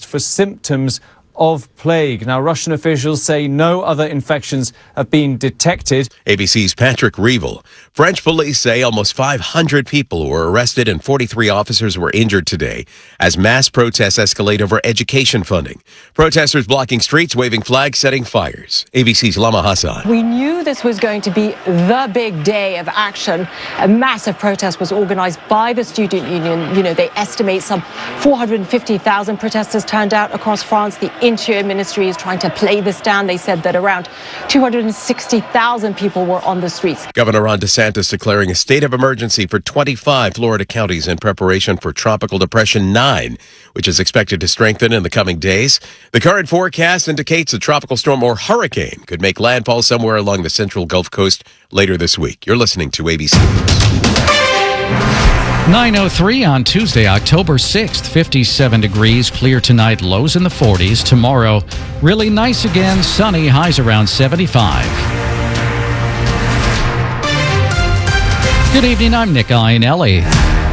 for symptoms of plague. Now, Russian officials say no other infections have been detected. ABC's Patrick Reevell. French police say almost 500 people were arrested and 43 officers were injured today as mass protests escalate over education funding. Protesters blocking streets, waving flags, setting fires. ABC's Lama Hassan. We knew this was going to be the big day of action. A massive protest was organized by the student union. You know, they estimate some 450,000 protesters turned out across France. The Interior Ministry is trying to play this down. They said that around 260,000 people were on the streets. Governor Ron DeSantis declaring a state of emergency for 25 Florida counties in preparation for Tropical Depression 9, which is expected to strengthen in the coming days. The current forecast indicates a tropical storm or hurricane could make landfall somewhere along the central Gulf Coast later this week. You're listening to ABC News. 9:03 on Tuesday, October 6th, 57 degrees, clear tonight, lows in the 40s. Tomorrow, really nice again, sunny, highs around 75. Good evening, I'm Nick Iannelli.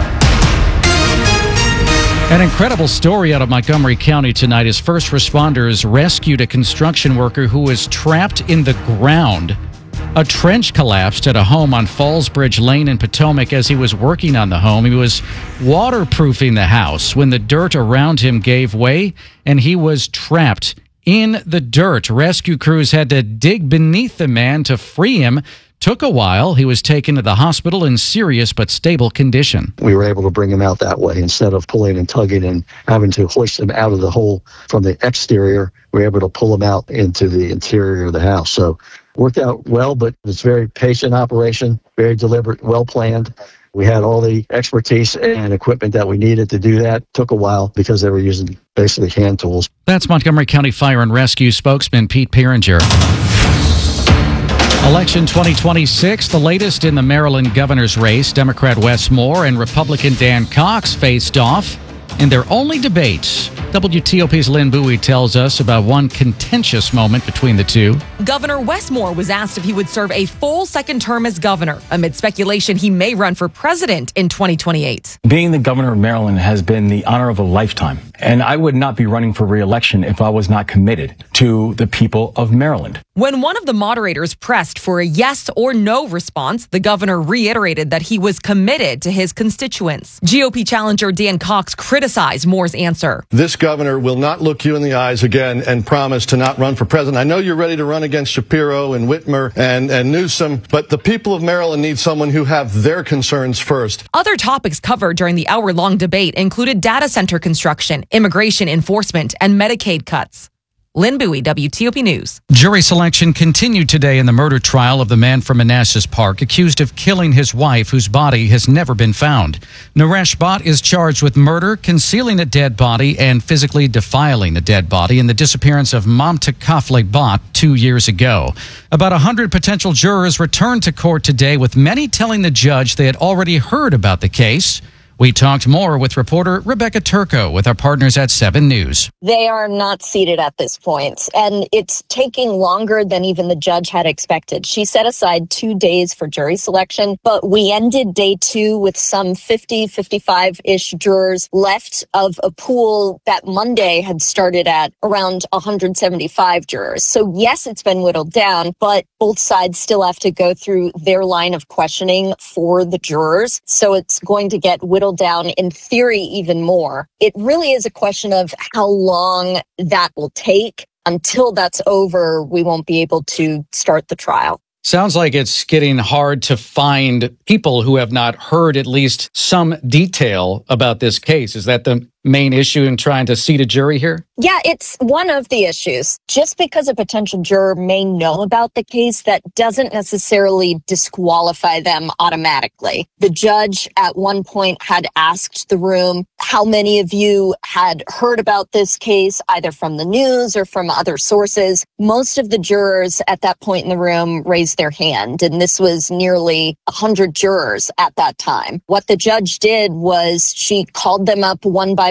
An incredible story out of Montgomery County tonight as first responders rescued a construction worker who was trapped in the ground. A trench collapsed at a home on Fallsbridge Lane in Potomac as he was working on the home. He was waterproofing the house when the dirt around him gave way and he was trapped in the dirt. Rescue crews had to dig beneath the man to free him. Took a while. He was taken to the hospital in serious but stable condition. We were able to bring him out that way instead of pulling and tugging and having to hoist him out of the hole from the exterior. We were able to pull him out into the interior of the house. So worked out well, but it's a very patient operation, very deliberate, well planned. We had all the expertise and equipment that we needed to do that. Took a while because they were using basically hand tools. That's Montgomery County Fire and Rescue spokesman Pete Pieringer. Election 2026, the latest in the Maryland governor's race. Democrat Wes Moore and Republican Dan Cox faced off in their only debate. WTOP's Lynn Bowie tells us about one contentious moment between the two. Governor Wes Moore was asked if he would serve a full second term as governor, amid speculation he may run for president in 2028. Being the governor of Maryland has been the honor of a lifetime, and I would not be running for re-election if I was not committed to the people of Maryland. When one of the moderators pressed for a yes or no response, the governor reiterated that he was committed to his constituents. GOP challenger Dan Cox criticized Moore's answer. This governor will not look you in the eyes again and promise to not run for president. I know you're ready to run against Shapiro and Whitmer and Newsom, but the people of Maryland need someone who have their concerns first. Other topics covered during the hour-long debate included data center construction, immigration enforcement, and Medicaid cuts. Lynn Bowie, WTOP News. Jury selection continued today in the murder trial of the man from Manassas Park accused of killing his wife, whose body has never been found. Naresh Bhatt is charged with murder, concealing a dead body, and physically defiling a dead body in the disappearance of Mamta Kafle Bhatt 2 years ago. About 100 potential jurors returned to court today, with many telling the judge they had already heard about the case. We talked more with reporter Rebecca Turco with our partners at 7 News. They are not seated at this point, and it's taking longer than even the judge had expected. She set aside 2 days for jury selection, but we ended day 2 with some 55-ish jurors left of a pool that Monday had started at around 175 jurors. So yes, it's been whittled down, but both sides still have to go through their line of questioning for the jurors. So it's going to get whittled down, in theory, even more. It really is a question of how long that will take. Until that's over, we won't be able to start the trial. Sounds like it's getting hard to find people who have not heard at least some detail about this case. Is that the main issue in trying to seat a jury here? Yeah, it's one of the issues. Just because a potential juror may know about the case, that doesn't necessarily disqualify them automatically. The judge at one point had asked the room, how many of you had heard about this case, either from the news or from other sources? Most of the jurors at that point in the room raised their hand, and this was nearly 100 jurors at that time. What the judge did was she called them up one by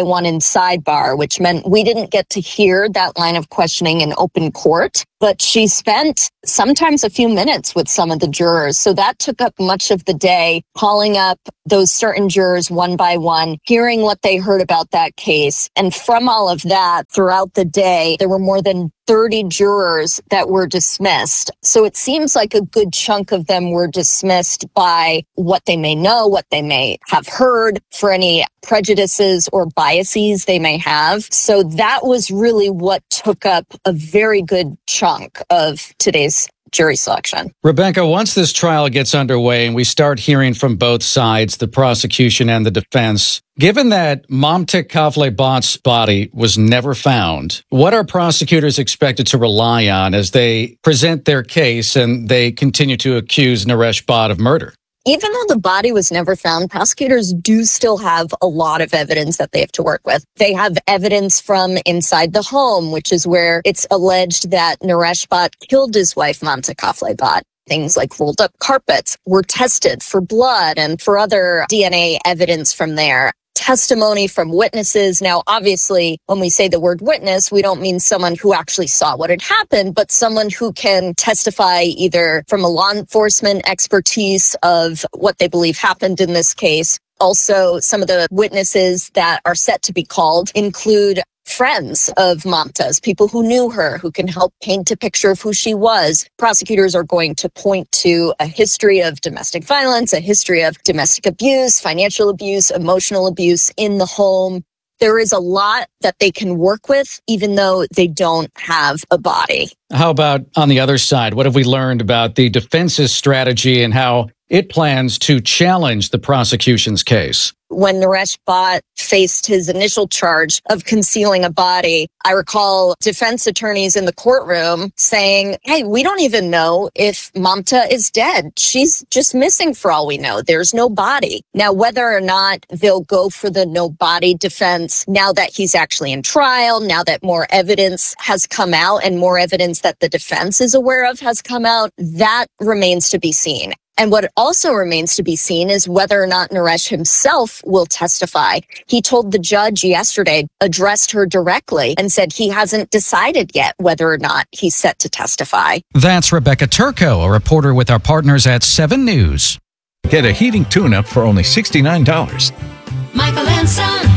1 in sidebar, which meant we didn't get to hear that line of questioning in open court. But she spent sometimes a few minutes with some of the jurors. So that took up much of the day, calling up those certain jurors one by one, hearing what they heard about that case. And from all of that, throughout the day, there were more than 30 jurors that were dismissed. So it seems like a good chunk of them were dismissed by what they may know, what they may have heard, for any prejudices or biases they may have. So that was really what took up a very good chunk of today's jury selection. Rebecca, once this trial gets underway and we start hearing from both sides, the prosecution and the defense, given that Mamta Kaflebat's body was never found, what are prosecutors expected to rely on as they present their case and they continue to accuse Naresh Bhatt of murder? Even though the body was never found, prosecutors do still have a lot of evidence that they have to work with. They have evidence from inside the home, which is where it's alleged that Naresh Bhatt killed his wife, Mamta Kaflebat. Things like rolled up carpets were tested for blood and for other DNA evidence from there. Testimony from witnesses. Now, obviously, when we say the word witness, we don't mean someone who actually saw what had happened, but someone who can testify either from a law enforcement expertise of what they believe happened in this case. Also, some of the witnesses that are set to be called include friends of Mamta's, people who knew her, who can help paint a picture of who she was. Prosecutors are going to point to a history of domestic violence, a history of domestic abuse, financial abuse, emotional abuse in the home. There is a lot that they can work with, even though they don't have a body. How about on the other side? What have we learned about the defense's strategy and how it plans to challenge the prosecution's case? When Naresh Bhatt faced his initial charge of concealing a body, I recall defense attorneys in the courtroom saying, hey, we don't even know if Mamta is dead. She's just missing for all we know. There's no body. Now, whether or not they'll go for the no body defense, now that he's actually in trial, now that more evidence has come out and more evidence that the defense is aware of has come out, that remains to be seen. And what also remains to be seen is whether or not Naresh himself will testify. He told the judge yesterday, addressed her directly, and said he hasn't decided yet whether or not he's set to testify. That's Rebecca Turco, a reporter with our partners at 7 News. Get a heating tune-up for only $69. Michael and Son.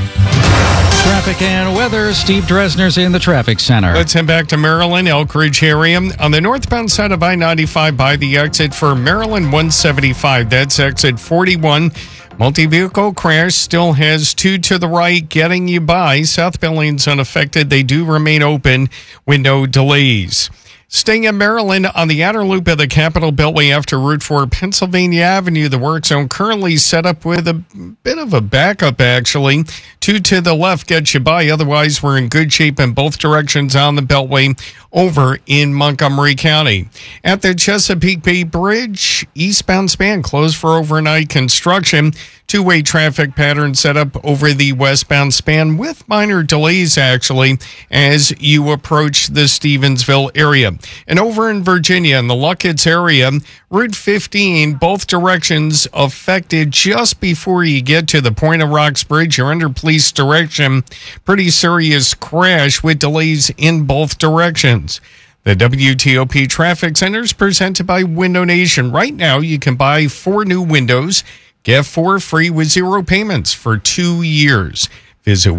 Traffic and weather. Steve Dresner's in the traffic center. Let's head back to Maryland, Elk Ridge area. On the northbound side of I-95 by the exit for Maryland 175. That's exit 41. Multi-vehicle crash still has 2 to the right getting you by. South lanes unaffected. They do remain open with no delays. Staying in Maryland on the outer loop of the Capitol Beltway after Route 4 Pennsylvania Avenue, the work zone currently set up with a bit of a backup, actually. 2 to the left gets you by. Otherwise, we're in good shape in both directions on the Beltway over in Montgomery County. At the Chesapeake Bay Bridge, eastbound span closed for overnight construction. Two-way traffic pattern set up over the westbound span with minor delays, actually, as you approach the Stevensville area. And over in Virginia, in the Luckett's area, Route 15, both directions affected just before you get to the Point of Rocks Bridge. You're under police direction. Pretty serious crash with delays in both directions. The WTOP Traffic Center is presented by Window Nation. Right now, you can buy 4 new windows. Get 4 free with 0 payments for 2 years. Visit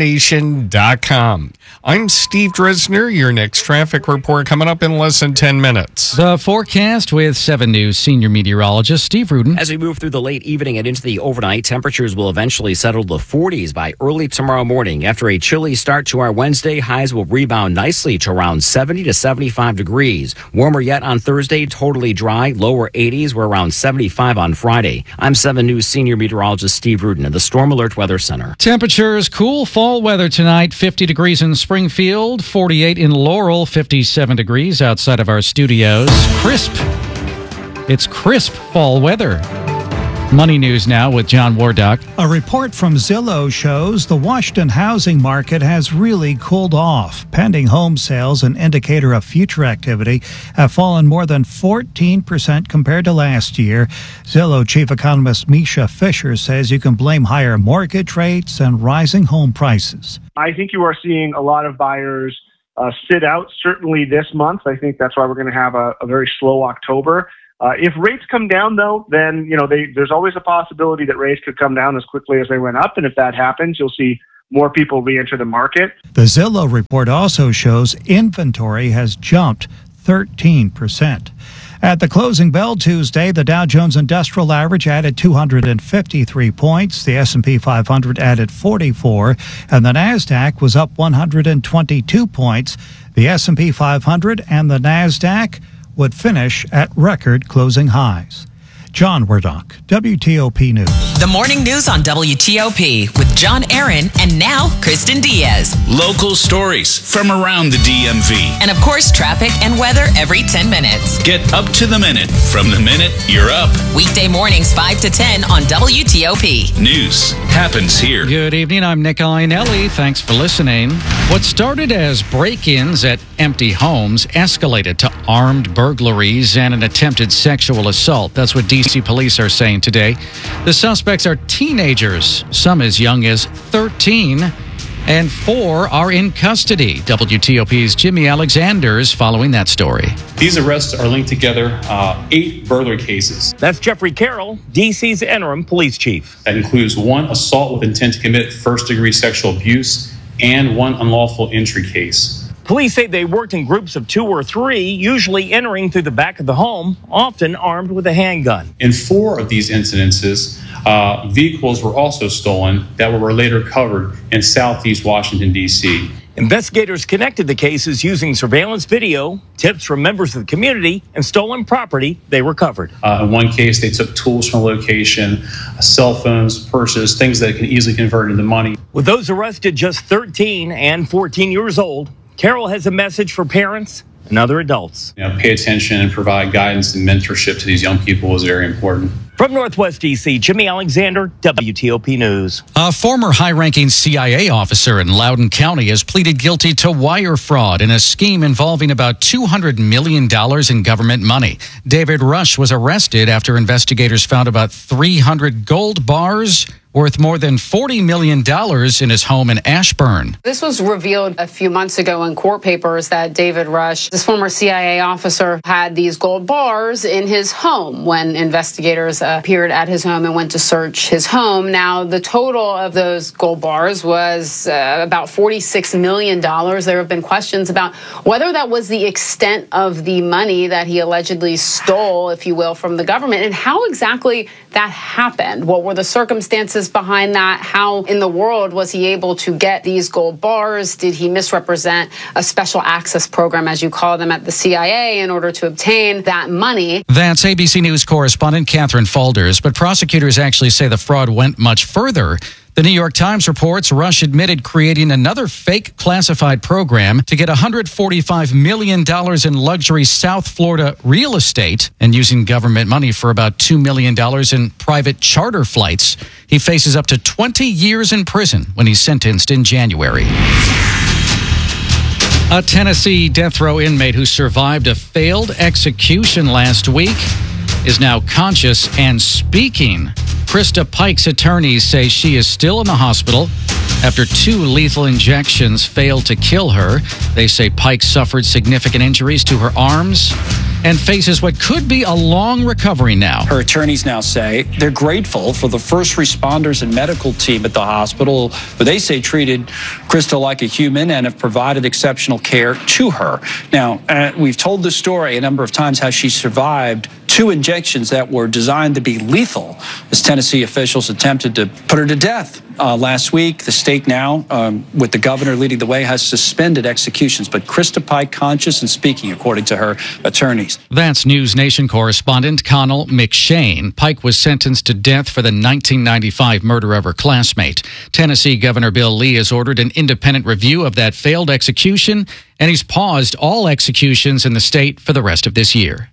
windownation.com. I'm Steve Dresner. Your next traffic report coming up in less than 10 minutes. The forecast with 7 News senior meteorologist Steve Rudin. As we move through the late evening and into the overnight, temperatures will eventually settle to the 40s by early tomorrow morning. After a chilly start to our Wednesday, highs will rebound nicely to around 70 to 75 degrees. Warmer yet on Thursday, totally dry, lower 80s. We're around 75 on Friday. I'm 7 News senior meteorologist Steve Rudin at the Storm Alert Weather Center. Temperatures cool fall weather tonight. 50 degrees in Springfield, 48 in Laurel, 57 degrees outside of our studios. Crisp. It's crisp fall weather. Money news now with John Wardock. A report from Zillow shows the Washington housing market has really cooled off. Pending home sales, an indicator of future activity, have fallen more than 14% compared to last year. Zillow chief economist Misha Fisher says you can blame higher mortgage rates and rising home prices. I think you are seeing a lot of buyers sit out, certainly this month. I think that's why we're going to have a very slow October. If rates come down, though, then there's always a possibility that rates could come down as quickly as they went up. And if that happens, you'll see more people re-enter the market. The Zillow report also shows inventory has jumped 13%. At the closing bell Tuesday, the Dow Jones Industrial Average added 253 points, the S&P 500 added 44, and the Nasdaq was up 122 points. The S&P 500 and the Nasdaq would finish at record closing highs. John Wardock, WTOP News. The morning news on WTOP with John Aaron and now Kristen Diaz. Local stories from around the DMV. And of course, traffic and weather every 10 minutes. Get up to the minute from the minute you're up. Weekday mornings 5 to 10 on WTOP. News happens here. Good evening. I'm Nick Iannelli. Thanks for listening. What started as break-ins at empty homes escalated to armed burglaries and an attempted sexual assault. That's what D.C. police are saying today. The suspects are teenagers, some as young as 13, and 4 are in custody. WTOP's Jimmy Alexander is following that story. These arrests are linked together, 8 burglary cases. That's Jeffrey Carroll, D.C.'s interim police chief. That includes 1 assault with intent to commit first-degree sexual abuse and 1 unlawful entry case. Police say they worked in groups of 2 or 3, usually entering through the back of the home, often armed with a handgun. In 4 of these incidences, vehicles were also stolen that were later covered in southeast Washington, D.C. Investigators connected the cases using surveillance video, tips from members of the community, and stolen property they recovered. In one case, they took tools from the location, cell phones, purses, things that can easily convert into money. With those arrested just 13 and 14 years old, Carroll has a message for parents and other adults. Pay attention and provide guidance and mentorship to these young people is very important. From Northwest D.C., Jimmy Alexander, WTOP News. A former high-ranking CIA officer in Loudoun County has pleaded guilty to wire fraud in a scheme involving about $200 million in government money. David Rush was arrested after investigators found about 300 gold bars worth more than $40 million in his home in Ashburn. This was revealed a few months ago in court papers that David Rush, this former CIA officer, had these gold bars in his home when investigators appeared at his home and went to search his home. Now, the total of those gold bars was about $46 million. There have been questions about whether that was the extent of the money that he allegedly stole, if you will, from the government, and how exactly that happened. What were the circumstances behind that? How in the world was he able to get these gold bars? Did he misrepresent a special access program, as you call them, at the CIA in order to obtain that money? That's ABC News correspondent Catherine Falders, but prosecutors actually say the fraud went much further. The New York Times reports Rush admitted creating another fake classified program to get $145 million in luxury South Florida real estate and using government money for about $2 million in private charter flights. He faces up to 20 years in prison when he's sentenced in January. A Tennessee death row inmate who survived a failed execution last week is now conscious and speaking. Krista Pike's attorneys say she is still in the hospital after 2 lethal injections failed to kill her. They say Pike suffered significant injuries to her arms and faces what could be a long recovery now. Her attorneys now say they're grateful for the first responders and medical team at the hospital, who they say treated Krista like a human and have provided exceptional care to her. Now, we've told the story a number of times how she survived 2 injections that were designed to be lethal as Tennessee officials attempted to put her to death. Last week, the state now, with the governor leading the way, has suspended executions. But Krista Pike conscious and speaking, according to her attorneys. That's News Nation correspondent Connell McShane. Pike was sentenced to death for the 1995 murder of her classmate. Tennessee Governor Bill Lee has ordered an independent review of that failed execution, and he's paused all executions in the state for the rest of this year.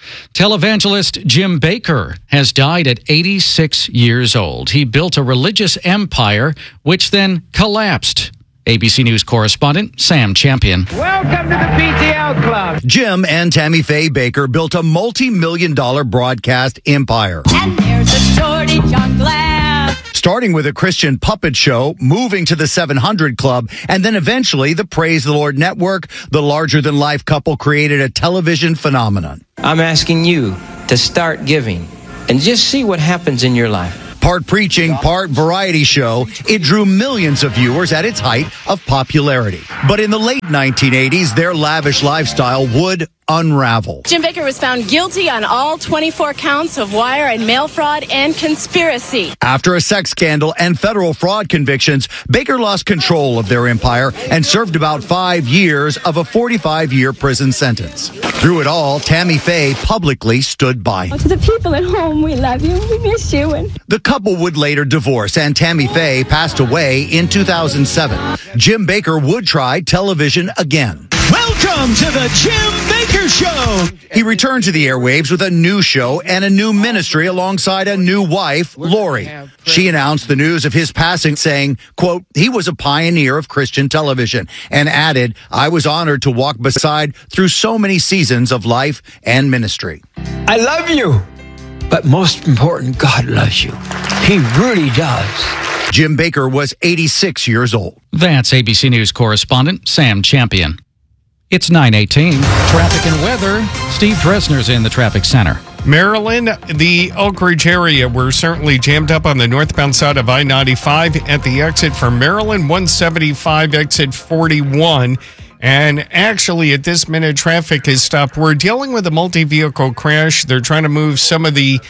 Televangelist Jim Bakker has died at 86 years old. He built a religious empire, which then collapsed. ABC News correspondent Sam Champion. Welcome to the PTL Club. Jim and Tammy Faye Bakker built a multi-million-dollar broadcast empire. And there's a shortage on glass. Starting with a Christian puppet show, moving to the 700 Club, and then eventually the Praise the Lord Network, the larger-than-life couple created a television phenomenon. I'm asking you to start giving and just see what happens in your life. Part preaching, part variety show, it drew millions of viewers at its height of popularity. But in the late 1980s, their lavish lifestyle would unravel. Jim Bakker was found guilty on all 24 counts of wire and mail fraud and conspiracy. After a sex scandal and federal fraud convictions, Bakker lost control of their empire and served about 5 years of a 45-year prison sentence. Through it all, Tammy Faye publicly stood by. To the people at home, we love you. We miss you. The couple would later divorce, and Tammy Faye passed away in 2007. Jim Bakker would try television again. Welcome to the Jim Bakker Show. He returned to the airwaves with a new show and a new ministry alongside a new wife, Lori. She announced the news of his passing, saying, quote, he was a pioneer of Christian television, and added, I was honored to walk beside through so many seasons of life and ministry. I love you, but most important, God loves you. He really does. Jim Bakker was 86 years old. That's ABC News correspondent Sam Champion. It's 9:18. Traffic and weather. Steve Dresner's in the traffic center. Maryland, the Elk Ridge area, we're certainly jammed up on the northbound side of I-95 at the exit for Maryland 175, exit 41. And actually, at this minute, traffic is stopped. We're dealing with a multi-vehicle crash. They're trying to move some of the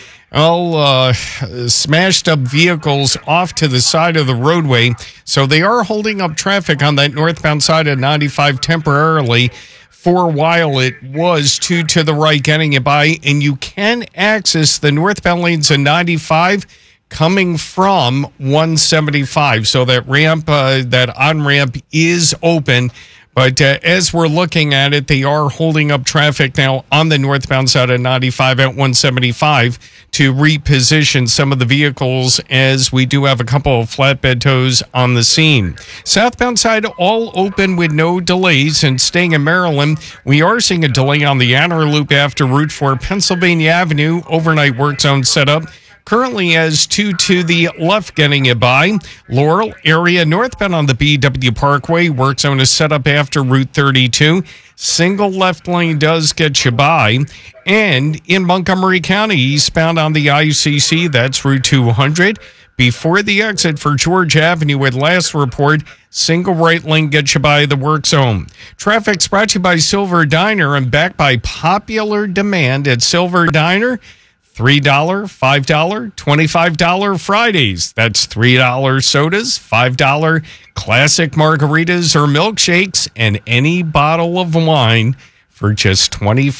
smashed up vehicles off to the side of the roadway. So they are holding up traffic on that northbound side of 95 temporarily. For a while, it was two to the right getting it by. And you can access the northbound lanes of 95 coming from 175. So that ramp, that on-ramp is open. But as we're looking at it, they are holding up traffic now on the northbound side of 95 at 175 to reposition some of the vehicles, as we do have a couple of flatbed tows on the scene. Southbound side all open with no delays. And staying in Maryland, we are seeing a delay on the outer loop after Route 4 Pennsylvania Avenue. Overnight work zone set up. Currently has two to the left getting it by. Laurel area northbound on the BW Parkway. Work zone is set up after Route 32. Single left lane does get you by. And in Montgomery County, eastbound on the ICC, that's Route 200. Before the exit for George Avenue at last report, single right lane gets you by the work zone. Traffic's brought to you by Silver Diner and backed by popular demand at Silver Diner. $3, $5, $25 Fridays. That's $3 sodas, $5 classic margaritas or milkshakes, and any bottle of wine for just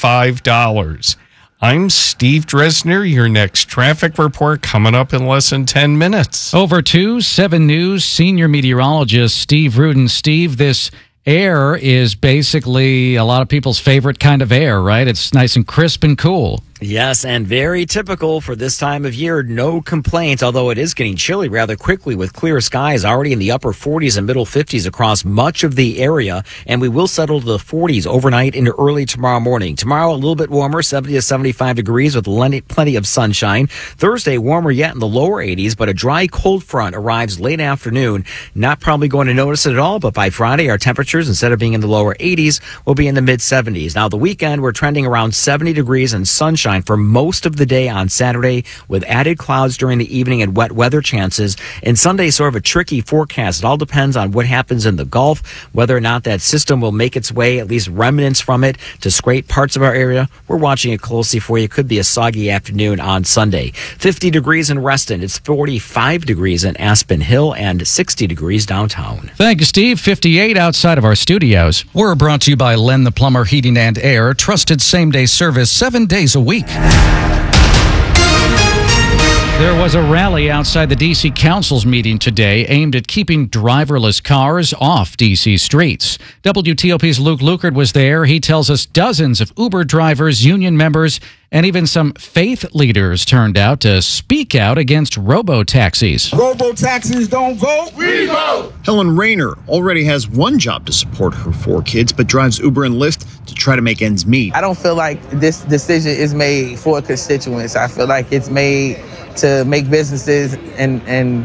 $25. I'm Steve Dresner. Your next traffic report coming up in less than 10 minutes. Over to 7 News senior meteorologist Steve Rudin. Steve, this air is basically a lot of people's favorite kind of air, right? It's nice and crisp and cool. Yes, and very typical for this time of year. No complaints, although it is getting chilly rather quickly with clear skies already in the upper 40s and middle 50s across much of the area. And we will settle to the 40s overnight into early tomorrow morning. Tomorrow, a little bit warmer, 70 to 75 degrees with plenty of sunshine. Thursday, warmer yet in the lower 80s, but a dry cold front arrives late afternoon. Not probably going to notice it at all, but by Friday, our temperatures, instead of being in the lower 80s, will be in the mid 70s. Now, the weekend, we're trending around 70 degrees and sunshine for most of the day on Saturday, with added clouds during the evening and wet weather chances. And Sunday, sort of a tricky forecast. It all depends on what happens in the Gulf, whether or not that system will make its way, at least remnants from it, to scrape parts of our area. We're watching it closely for you. Could be a soggy afternoon on Sunday. 50 degrees in Reston. It's 45 degrees in Aspen Hill and 60 degrees downtown. Thank you, Steve. 58 outside of our studios. We're brought to you by Len the Plumber Heating and Air. Trusted same-day service 7 days a week. There was a rally outside the D.C. Council's meeting today aimed at keeping driverless cars off D.C. streets. WTOP's Luke Lukert was there. He tells us dozens of Uber drivers, union members, and even some faith leaders turned out to speak out against robo-taxis. Robo-taxis don't vote, we vote! Helen Rayner already has one job to support her 4 kids, but drives Uber and Lyft to try to make ends meet. I don't feel like this decision is made for constituents. I feel like it's made to make businesses and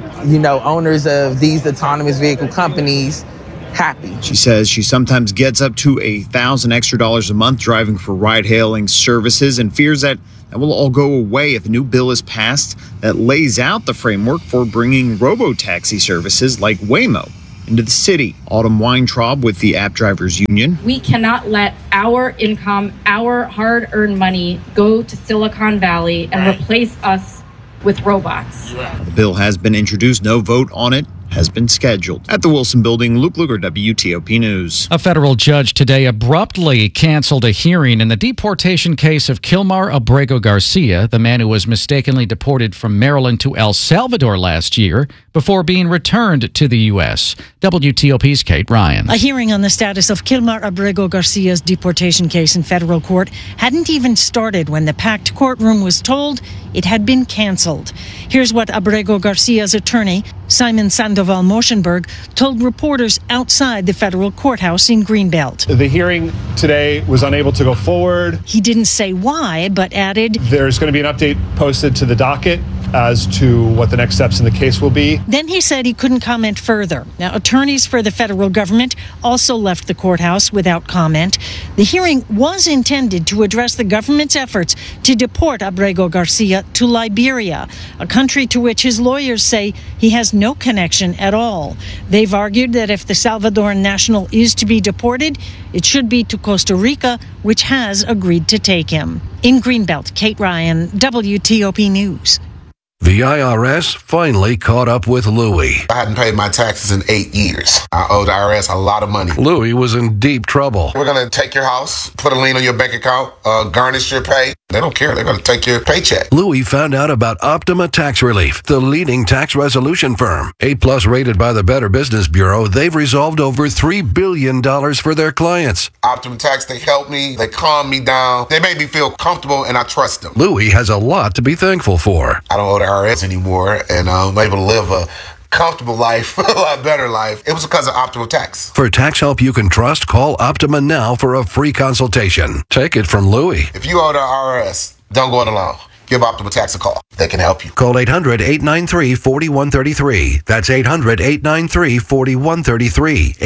owners of these autonomous vehicle companies happy. She says she sometimes gets up to $1,000 extra a month driving for ride-hailing services and fears that will all go away if a new bill is passed that lays out the framework for bringing robo-taxi services like Waymo into the city. Autumn Weintraub with the App Drivers Union. We cannot let our income, our hard-earned money go to Silicon Valley and replace us with robots. The bill has been introduced. No vote on it has been scheduled. At the Wilson Building, Luke Luger, WTOP News. A federal judge today abruptly canceled a hearing in the deportation case of Kilmar Abrego Garcia, the man who was mistakenly deported from Maryland to El Salvador last year before being returned to the U.S. WTOP's Kate Ryan. A hearing on the status of Kilmar Abrego Garcia's deportation case in federal court hadn't even started when the packed courtroom was told it had been canceled. Here's what Abrego Garcia's attorney, Simon Sandoval Moschenberg, told reporters outside the federal courthouse in Greenbelt. The hearing today was unable to go forward. He didn't say why, but added, there's going to be an update posted to the docket as to what the next steps in the case will be. Then he said he couldn't comment further. Now, attorneys for the federal government also left the courthouse without comment. The hearing was intended to address the government's efforts to deport Abrego Garcia to Liberia, a country to which his lawyers say he has no connection at all. They've argued that if the Salvadoran national is to be deported, it should be to Costa Rica, which has agreed to take him. In Greenbelt, Kate Ryan, WTOP News. The IRS finally caught up with Louie. I hadn't paid my taxes in 8 years. I owed the IRS a lot of money. Louie was in deep trouble. We're going to take your house, put a lien on your bank account, garnish your pay. They don't care. They're going to take your paycheck. Louie found out about Optima Tax Relief, the leading tax resolution firm. A+ rated by the Better Business Bureau, they've resolved over $3 billion for their clients. Optima Tax, they help me. They calm me down. They make me feel comfortable, and I trust them. Louie has a lot to be thankful for. I don't owe the IRS anymore, and I'm able to live a comfortable life, a lot better life. It was because of Optima Tax. For tax help you can trust, call Optima now for a free consultation. Take it from Louie. If you owe the IRS, don't go it alone. Give Optima Tax a call. They can help you. Call 800-893-4133. That's 800-893-4133.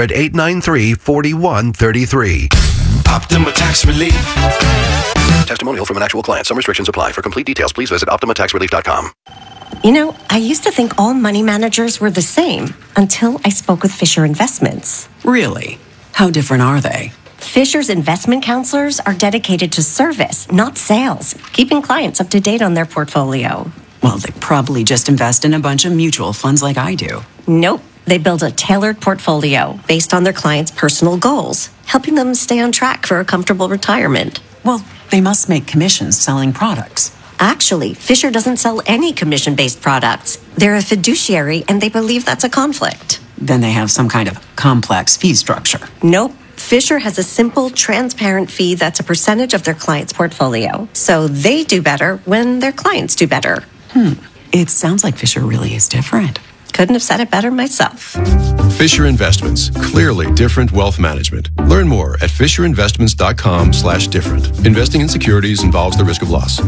800-893-4133. Optima Tax Relief. Testimonial from an actual client. Some restrictions apply. For complete details, please visit OptimaTaxRelief.com. You know, I used to think all money managers were the same until I spoke with Fisher Investments. Really? How different are they? Fisher's investment counselors are dedicated to service, not sales, keeping clients up to date on their portfolio. Well, they probably just invest in a bunch of mutual funds like I do. Nope. They build a tailored portfolio based on their clients' personal goals, helping them stay on track for a comfortable retirement. Well, they must make commissions selling products. Actually, Fisher doesn't sell any commission-based products. They're a fiduciary, and they believe that's a conflict. Then they have some kind of complex fee structure. Nope. Fisher has a simple, transparent fee that's a percentage of their client's portfolio. So they do better when their clients do better. It sounds like Fisher really is different. Couldn't have said it better myself. Fisher Investments. Clearly different wealth management. Learn more at FisherInvestments.com/different. Investing in securities involves the risk of loss.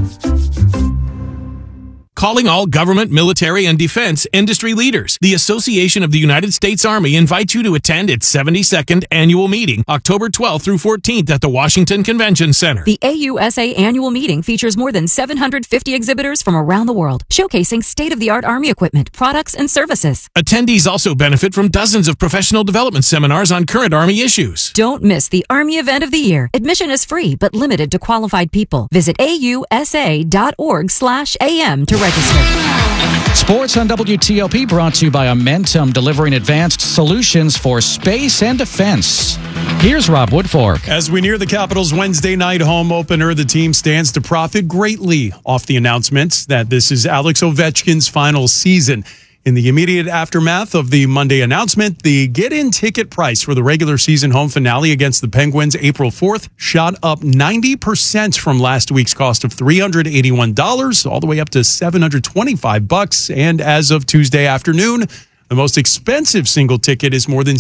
Calling all government, military, and defense industry leaders. The Association of the United States Army invites you to attend its 72nd annual meeting, October 12th through 14th at the Washington Convention Center. The AUSA annual meeting features more than 750 exhibitors from around the world, showcasing state-of-the-art Army equipment, products, and services. Attendees also benefit from dozens of professional development seminars on current Army issues. Don't miss the Army event of the year. Admission is free, but limited to qualified people. Visit AUSA.org/AM to register. register. Sports on WTOP brought to you by Amentum, delivering advanced solutions for space and defense. Here's Rob Woodfork. As we near the Capitals' Wednesday night home opener, the team stands to profit greatly off the announcement that this is Alex Ovechkin's final season. In the immediate aftermath of the Monday announcement, the get-in ticket price for the regular season home finale against the Penguins April 4th shot up 90% from last week's cost of $381 all the way up to $725. And as of Tuesday afternoon, the most expensive single ticket is more than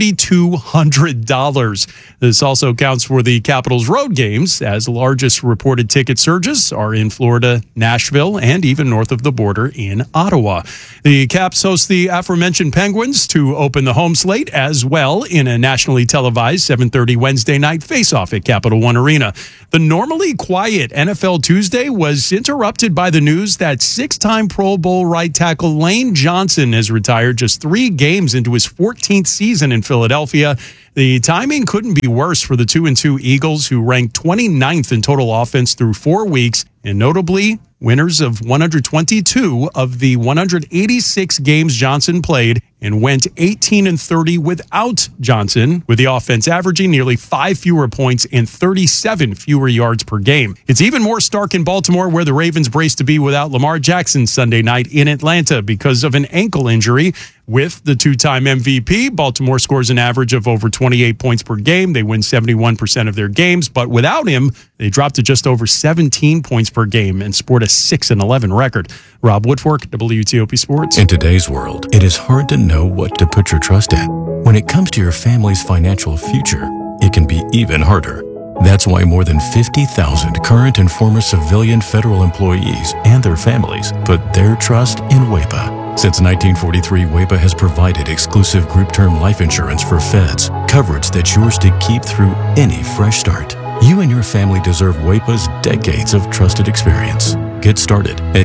$7,200. This also counts for the Capitals road games, as the largest reported ticket surges are in Florida, Nashville, and even north of the border in Ottawa. The Caps host the aforementioned Penguins to open the home slate as well in a nationally televised 7:30 Wednesday night face-off at Capital One Arena. The normally quiet NFL Tuesday was interrupted by the news that six-time Pro Bowl right tackle Lane Johnson has retired just 3 games into his 14th season in Philadelphia. The timing couldn't be worse for the 2-2 Eagles, who ranked 29th in total offense through 4 weeks, and notably winners of 122 of the 186 games Johnson played, and went 18-30 without Johnson, with the offense averaging nearly 5 fewer points and 37 fewer yards per game. It's even more stark in Baltimore, where the Ravens braced to be without Lamar Jackson Sunday night in Atlanta because of an ankle injury. With the two-time MVP, Baltimore scores an average of over 28 points per game. They win 71% of their games, but without him, they dropped to just over 17 points per game and sport a 6-11 record. Rob Woodfork, WTOP Sports. In today's world, it is hard to know what to put your trust in. When it comes to your family's financial future, it can be even harder. That's why more than 50,000 current and former civilian federal employees and their families put their trust in WAEPA. Since 1943, WAEPA has provided exclusive group term life insurance for feds, coverage that's yours to keep through any fresh start. You and your family deserve WAEPA's decades of trusted experience. Get started at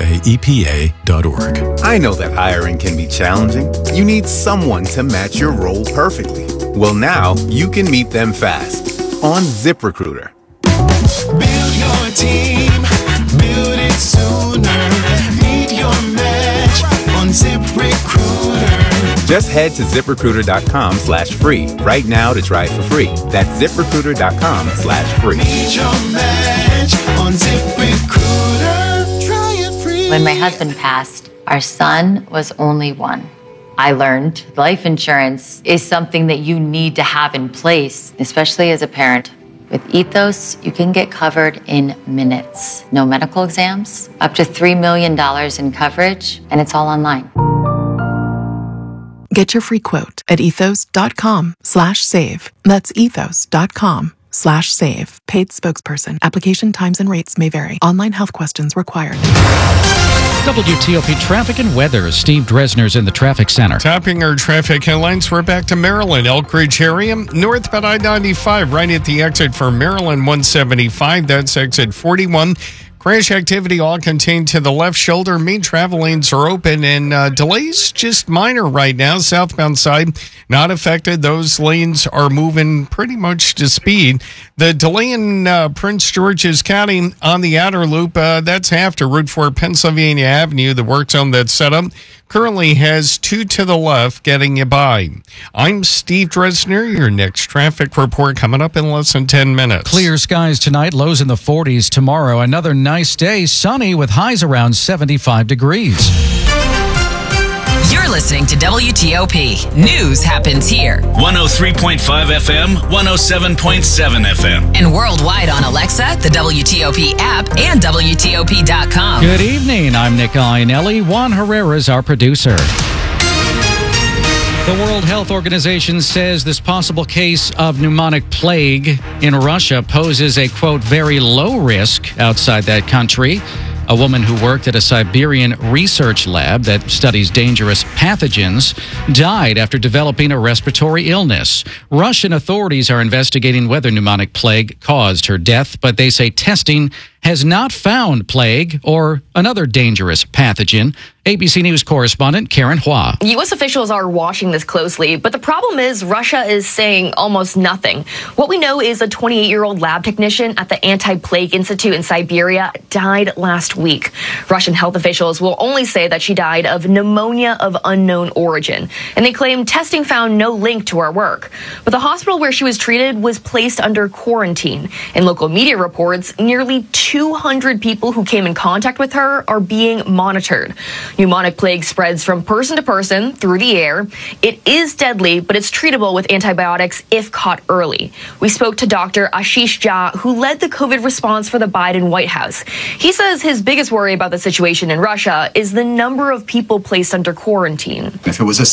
WAEPA.org. I know that hiring can be challenging. You need someone to match your role perfectly. Well, now you can meet them fast on ZipRecruiter. Build your team, build it sooner. Meet your match on ZipRecruiter. Just head to ZipRecruiter.com/free right now to try it for free. That's ZipRecruiter.com/free. Meet your match on ZipRecruiter. Try it free. When my husband passed, our son was only 1. I learned life insurance is something that you need to have in place, especially as a parent. With Ethos, you can get covered in minutes. No medical exams, up to $3 million in coverage, and it's all online. Get your free quote at ethos.com/save. That's ethos.com/save. Paid spokesperson. Application times and rates may vary. Online health questions required. WTOP traffic and weather. Steve Dresner's in the traffic center. Topping our traffic headlines, we're back to Maryland, Elk Ridge area. Northbound I-95, right at the exit for Maryland 175. That's exit 41. Crash activity all contained to the left shoulder. Main travel lanes are open and delays just minor right now. Southbound side not affected. Those lanes are moving pretty much to speed. The delay in Prince George's County on the outer loop, that's after Route 4 Pennsylvania Avenue. The work zone that's set up currently has 2 to the left getting you by. I'm Steve Dresner. Your next traffic report coming up in less than 10 minutes. Clear skies tonight, lows in the 40s tomorrow. Another nice day, sunny with highs around 75 degrees. You're listening to WTOP. News happens here. 103.5 FM, 107.7 FM. And worldwide on Alexa, the WTOP app, and WTOP.com. Good evening. I'm Nick Iannelli. Juan Herrera is our producer. The World Health Organization says this possible case of pneumonic plague in Russia poses a, quote, very low risk outside that country. A woman who worked at a Siberian research lab that studies dangerous pathogens died after developing a respiratory illness. Russian authorities are investigating whether pneumonic plague caused her death, but they say testing has not found plague or another dangerous pathogen. ABC News correspondent Karen Hua. U.S. officials are watching this closely, but the problem is Russia is saying almost nothing. What we know is a 28-year-old lab technician at the Anti-Plague Institute in Siberia died last week. Russian health officials will only say that she died of pneumonia of unknown origin, and they claim testing found no link to her work. But the hospital where she was treated was placed under quarantine. In local media reports, nearly 200 people who came in contact with her are being monitored. Pneumonic plague spreads from person to person through the air. It is deadly, but it's treatable with antibiotics if caught early. We spoke to Dr. Ashish Jha, who led the COVID response for the Biden White House. He says his biggest worry about the situation in Russia is the number of people placed under quarantine. If it was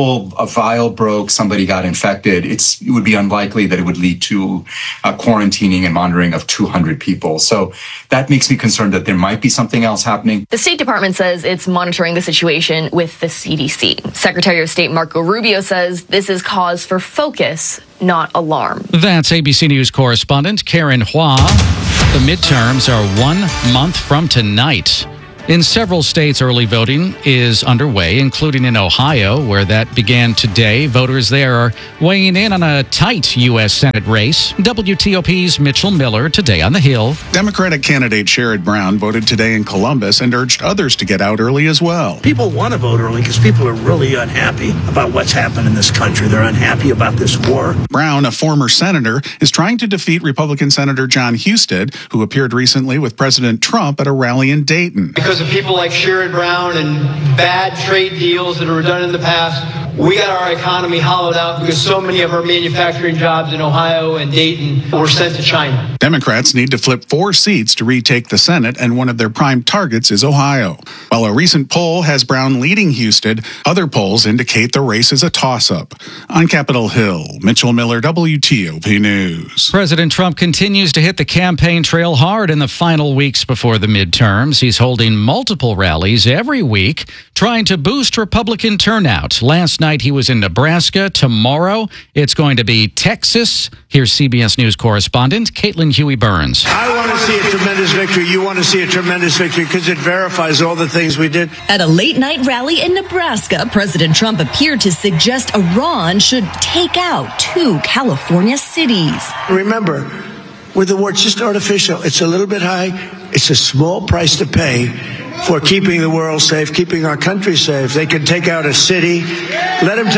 a vial broke, somebody got infected, it would be unlikely that it would lead to quarantining and monitoring of 200 people. So that makes me concerned that there might be something else happening. The State Department says it's monitoring the situation with the CDC. Secretary of State Marco Rubio says this is cause for focus, not alarm. That's ABC News correspondent Karen Hua. The midterms are 1 month from tonight. In several states, early voting is underway, including in Ohio, where that began today. Voters there are weighing in on a tight U.S. Senate race. WTOP's Mitchell Miller today on the Hill. Democratic candidate Sherrod Brown voted today in Columbus and urged others to get out early as well. People want to vote early because people are really unhappy about what's happened in this country. They're unhappy about this war. Brown, a former senator, is trying to defeat Republican Senator John Husted, who appeared recently with President Trump at a rally in Dayton. Because of people like Sherrod Brown and bad trade deals that were done in the past, we got our economy hollowed out because so many of our manufacturing jobs in Ohio and Dayton were sent to China. Democrats need to flip 4 seats to retake the Senate, and one of their prime targets is Ohio. While a recent poll has Brown leading Husted, other polls indicate the race is a toss-up. On Capitol Hill, Mitchell Miller, WTOP News. President Trump continues to hit the campaign trail hard in the final weeks before the midterms. He's holding multiple rallies every week, trying to boost Republican turnout. Last night he was in Nebraska. Tomorrow it's going to be Texas. Here's CBS News correspondent Caitlin Huey Burns. I want to see a tremendous victory. You want to see a tremendous victory because it verifies all the things we did. At a late-night rally in Nebraska, President Trump appeared to suggest Iran should take out 2 California cities. Remember, with the war, it's just artificial. It's a little bit high. It's a small price to pay for keeping the world safe, keeping our country safe. They can take out a city. Let them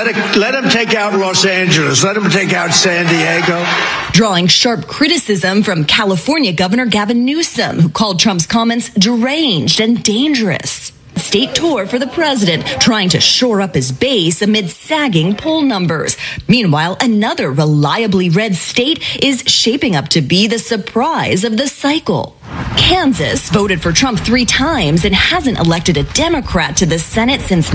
take out Los Angeles. Let them take out San Diego. Drawing sharp criticism from California Governor Gavin Newsom, who called Trump's comments deranged and dangerous. State tour for the president, trying to shore up his base amid sagging poll numbers. Meanwhile, another reliably red state is shaping up to be the surprise of the cycle. Kansas voted for Trump 3 times and hasn't elected a Democrat to the Senate since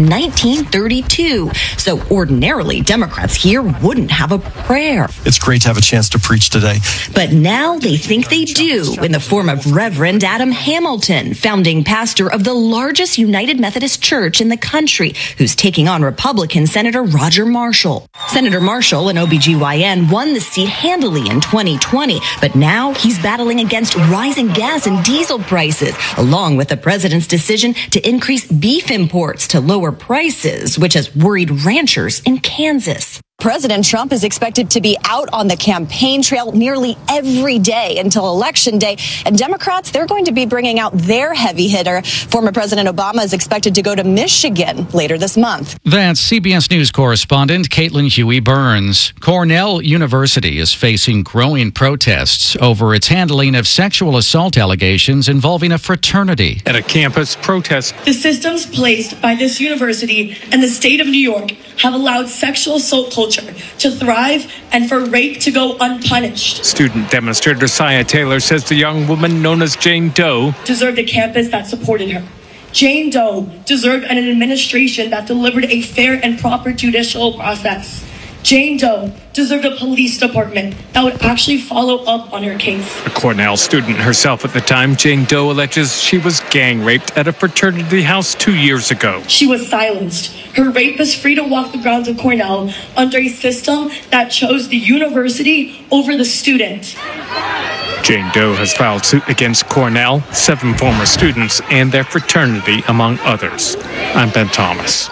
1932. So ordinarily, Democrats here wouldn't have a prayer. It's great to have a chance to preach today. But now they think they do, in the form of Reverend Adam Hamilton, founding pastor of the largest United Methodist Church in the country, who's taking on Republican Senator Roger Marshall. Senator Marshall, an OBGYN, won the seat handily in 2020, but now he's battling against rising gas and diesel prices, along with the president's decision to increase beef imports to lower prices, which has worried ranchers in Kansas. President Trump is expected to be out on the campaign trail nearly every day until Election Day. And Democrats, they're going to be bringing out their heavy hitter. Former President Obama is expected to go to Michigan later this month. That's CBS News correspondent Caitlin Huey Burns. Cornell University is facing growing protests over its handling of sexual assault allegations involving a fraternity. At a campus protest, the systems placed by this university and the state of New York have allowed sexual assault culture to thrive and for rape to go unpunished. Student demonstrator Saya Taylor says the young woman known as Jane Doe deserved a campus that supported her. Jane Doe deserved an administration that delivered a fair and proper judicial process. Jane Doe deserved a police department that would actually follow up on her case. A Cornell student herself at the time, Jane Doe alleges she was gang raped at a fraternity house 2 years ago. She was silenced. Her rape is free to walk the grounds of Cornell under a system that chose the university over the student. Jane Doe has filed suit against Cornell, 7 former students, and their fraternity, among others. I'm Ben Thomas.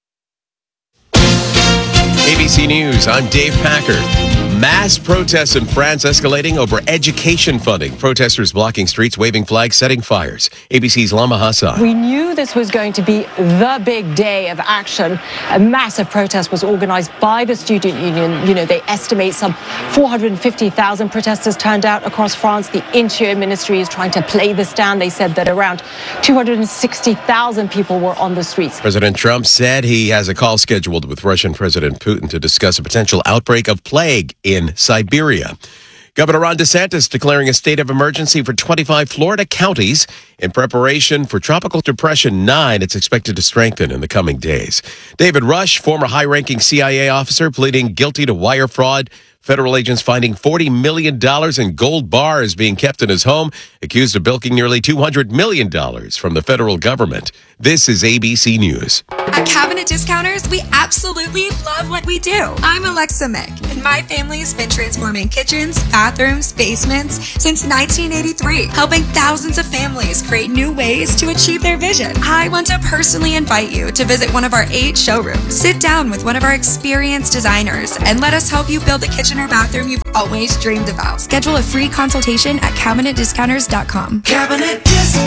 ABC News, I'm Dave Packard. Mass protests in France escalating over education funding. Protesters blocking streets, waving flags, setting fires. ABC's Lama Hassan. We knew this was going to be the big day of action. A massive protest was organized by the student union. You know, they estimate some 450,000 protesters turned out across France. The Interior Ministry is trying to play this down. They said that around 260,000 people were on the streets. President Trump said he has a call scheduled with Russian President Putin to discuss a potential outbreak of plague in Siberia. Governor Ron DeSantis declaring a state of emergency for 25 Florida counties in preparation for Tropical Depression 9. It's expected to strengthen in the coming days. David Rush, former high-ranking CIA officer, pleading guilty to wire fraud. Federal agents finding $40 million in gold bars being kept in his home, accused of bilking nearly $200 million from the federal government. This is ABC News. At Cabinet Discounters, we absolutely love what we do. I'm Alexa Mick, and my family's been transforming kitchens, bathrooms, basements since 1983, helping thousands of families create new ways to achieve their vision. I want to personally invite you to visit one of our 8 showrooms. Sit down with one of our experienced designers and let us help you build a kitchen or bathroom you've always dreamed about. Schedule a free consultation at CabinetDiscounters.com. Cabinet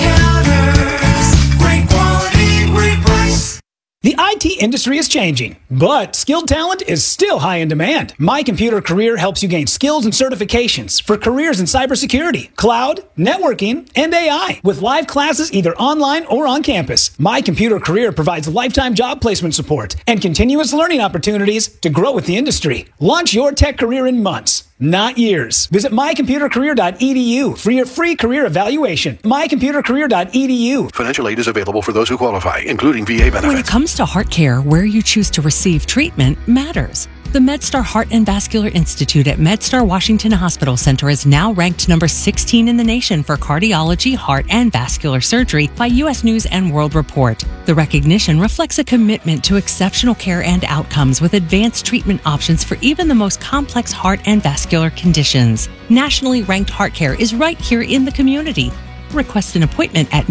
Discounters. Great quality, great price. The IT industry is changing, but skilled talent is still high in demand. My Computer Career helps you gain skills and certifications for careers in cybersecurity, cloud, networking, and AI, with live classes either online or on campus. My Computer Career provides lifetime job placement support and continuous learning opportunities to grow with the industry. Launch your tech career in months, not years. Visit mycomputercareer.edu for your free career evaluation. mycomputercareer.edu. Financial aid is available for those who qualify, including VA benefits. When it comes to heart care, where you choose to receive treatment matters. The MedStar Heart and Vascular Institute at MedStar Washington Hospital Center is now ranked number 16 in the nation for cardiology, heart, and vascular surgery by U.S. News and World Report. The recognition reflects a commitment to exceptional care and outcomes with advanced treatment options for even the most complex heart and vascular conditions. Nationally ranked heart care is right here in the community. Request an appointment at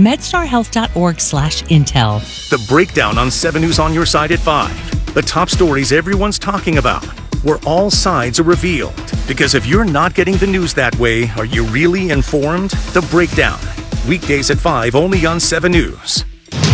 medstarhealth.org/intel. The breakdown on 7 News on your side at 5. The top stories everyone's talking about, where all sides are revealed. Because if you're not getting the news that way, are you really informed? The Breakdown. Weekdays at 5 only on 7 News.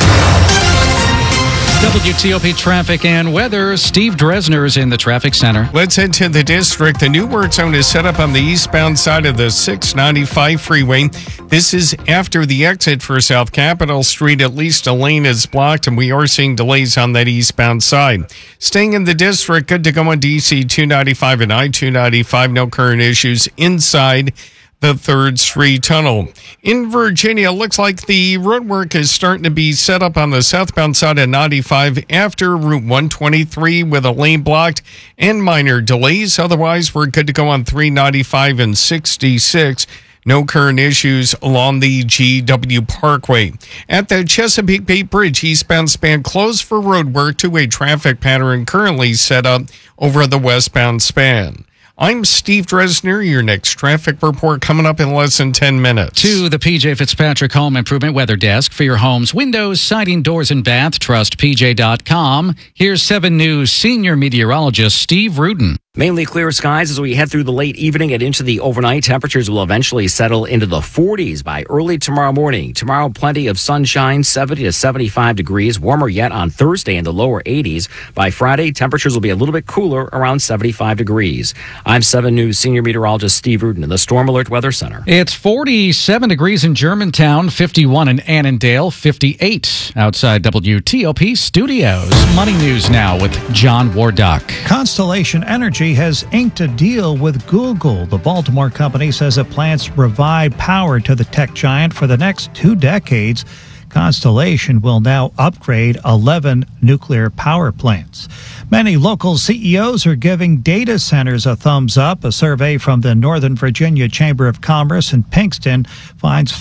WTOP traffic and weather. Steve Dresner's in the traffic center. Let's head to the district. The new work zone is set up on the eastbound side of the 695 freeway. This is after the exit for South Capitol Street. At least a lane is blocked, and we are seeing delays on that eastbound side. Staying in the district, good to go on DC 295 and I-295. No current issues inside the 3rd Street Tunnel. In Virginia, looks like the roadwork is starting to be set up on the southbound side of 95 after Route 123 with a lane blocked and minor delays. Otherwise, we're good to go on 395 and 66. No current issues along the GW Parkway. At the Chesapeake Bay Bridge, eastbound span closed for roadwork to a traffic pattern currently set up over the westbound span. I'm Steve Dresner. Your next traffic report coming up in less than 10 minutes. To the PJ Fitzpatrick Home Improvement Weather Desk for your home's windows, siding, doors, and bath. Trust PJ.com. Here's 7 News senior meteorologist Steve Rudin. Mainly clear skies as we head through the late evening and into the overnight. Temperatures will eventually settle into the 40s by early tomorrow morning. Tomorrow, plenty of sunshine, 70 to 75 degrees. Warmer yet on Thursday in the lower 80s. By Friday, temperatures will be a little bit cooler, around 75 degrees. I'm 7 News senior meteorologist Steve Rudin in the Storm Alert Weather Center. It's 47 degrees in Germantown, 51 in Annandale, 58 outside WTOP studios. Money News now with John Wardock. Constellation Energy has inked a deal with Google. The Baltimore company says it plans to provide power to the tech giant for the next 2 decades. Constellation will now upgrade 11 nuclear power plants. Many local CEOs are giving data centers a thumbs up. A survey from the Northern Virginia Chamber of Commerce in Pinkston finds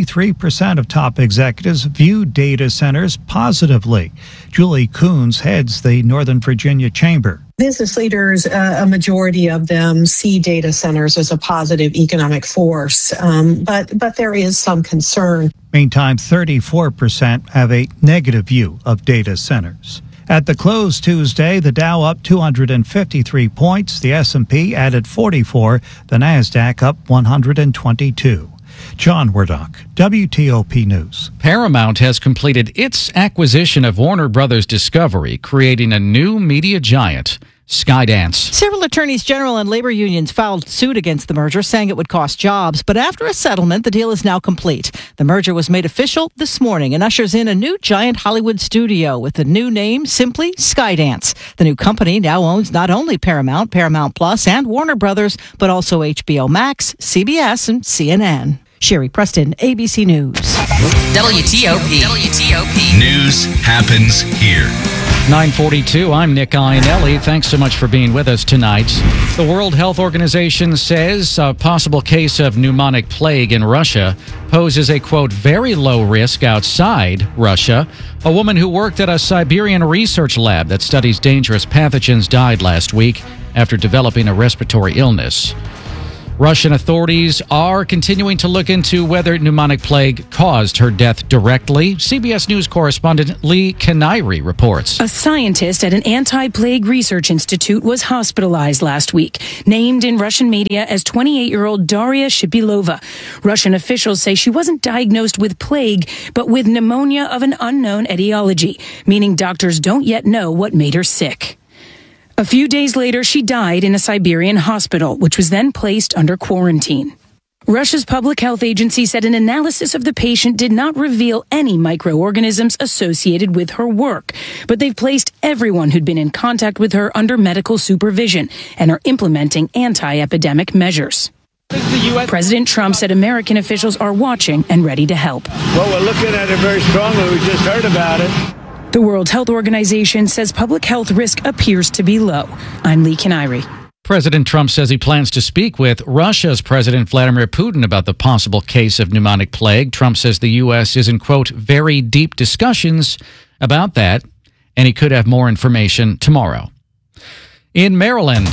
53% of top executives view data centers positively. Julie Coons heads the Northern Virginia Chamber. Business leaders, a majority of them see data centers as a positive economic force, but there is some concern. Meantime, 34% have a negative view of data centers. At the close Tuesday, the Dow up 253 points, the S&P added 44, the Nasdaq up 122. John Wardock, WTOP News. Paramount has completed its acquisition of Warner Brothers Discovery, creating a new media giant, Skydance. Several attorneys general and labor unions filed suit against the merger, saying it would cost jobs. But after a settlement, the deal is now complete. The merger was made official this morning and ushers in a new giant Hollywood studio with the new name, simply Skydance. The new company now owns not only Paramount, Paramount Plus, and Warner Brothers, but also HBO Max, CBS, and CNN. Sherry Preston, ABC News. WTOP. News happens here. 9:42, I'm Nick Iannelli. Thanks so much for being with us tonight. The World Health Organization says a possible case of pneumonic plague in Russia poses a, quote, very low risk outside Russia. A woman who worked at a Siberian research lab that studies dangerous pathogens died last week after developing a respiratory illness. Russian authorities are continuing to look into whether pneumonic plague caused her death directly. CBS News correspondent Lee Canary reports. A scientist at an anti-plague research institute was hospitalized last week, named in Russian media as 28-year-old Daria Shipilova. Russian officials say she wasn't diagnosed with plague, but with pneumonia of an unknown etiology, meaning doctors don't yet know what made her sick. A few days later, she died in a Siberian hospital, which was then placed under quarantine. Russia's public health agency said an analysis of the patient did not reveal any microorganisms associated with her work, but they've placed everyone who'd been in contact with her under medical supervision and are implementing anti-epidemic measures. President Trump said American officials are watching and ready to help. Well, we're looking at it very strongly. We just heard about it. The World Health Organization says public health risk appears to be low. I'm Lee Canary. President Trump says he plans to speak with Russia's President Vladimir Putin about the possible case of pneumonic plague. Trump says the U.S. is in, quote, very deep discussions about that, and he could have more information tomorrow. In Maryland,